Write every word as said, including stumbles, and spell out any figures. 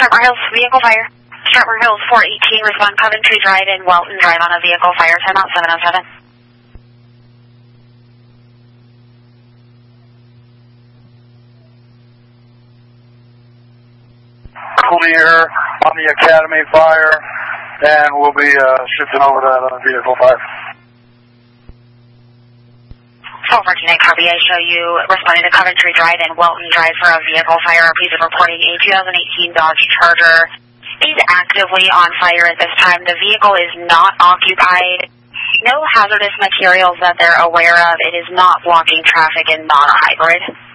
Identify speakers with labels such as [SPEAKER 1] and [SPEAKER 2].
[SPEAKER 1] Tremor Hills, vehicle fire. Tremor Hills four eighteen, respond Coventry Drive and Welton Drive on a vehicle fire, timeout seven oh seven.
[SPEAKER 2] Clear on the Academy fire, and we'll be uh, shifting over to that other vehicle fire.
[SPEAKER 1] four fourteen, copy. I show you responding to Coventry Drive and Welton Drive for a vehicle fire. Please reporting a two thousand eighteen Dodge Charger is actively on fire at this time. The vehicle is not occupied. No hazardous materials that they're aware of. It is not blocking traffic and not a hybrid.